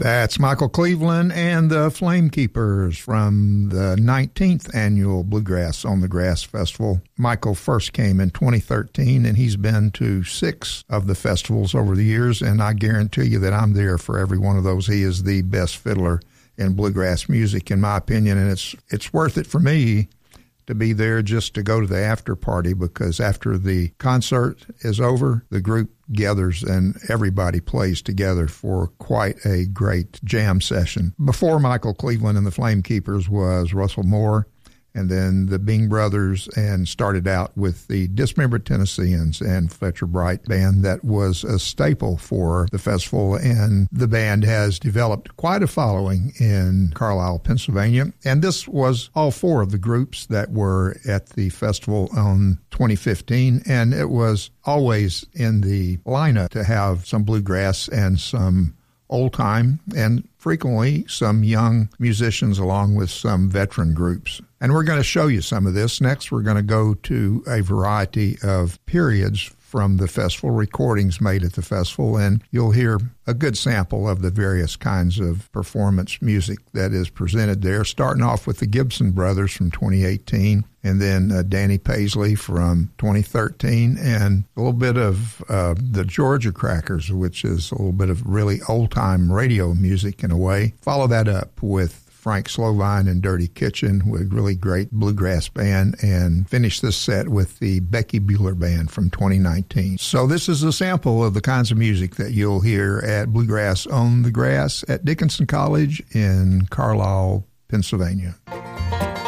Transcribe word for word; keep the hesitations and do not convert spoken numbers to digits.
That's Michael Cleveland and the Flamekeepers from the nineteenth Annual Bluegrass on the Grass Festival. Michael first came in twenty thirteen, and he's been to six of the festivals over the years, and I guarantee you that I'm there for every one of those. He is the best fiddler in bluegrass music, in my opinion, and it's it's worth it for me to be there just to go to the after party, because after the concert is over, the group gathers and everybody plays together for quite a great jam session. Before Michael Cleveland and the Flamekeepers was Russell Moore, and then the Bing Brothers, and started out with the Dismembered Tennesseans and Fletcher Bright band that was a staple for the festival, and the band has developed quite a following in Carlisle, Pennsylvania, and this was all four of the groups that were at the festival on twenty fifteen, and it was always in the lineup to have some bluegrass and some old time, and frequently some young musicians along with some veteran groups. And we're going to show you some of this. Next, we're going to go to a variety of periods from the festival, recordings made at the festival, and you'll hear a good sample of the various kinds of performance music that is presented there, starting off with the Gibson Brothers from twenty eighteen, and then uh, Danny Paisley from twenty thirteen, and a little bit of uh, the Georgia Crackers, which is a little bit of really old-time radio music in a way. Follow that up with Frank Slovine and Dirty Kitchen with a really great bluegrass band, and finish this set with the Becky Bueller Band from twenty nineteen. So this is a sample of the kinds of music that you'll hear at Bluegrass on the Grass at Dickinson College in Carlisle, Pennsylvania.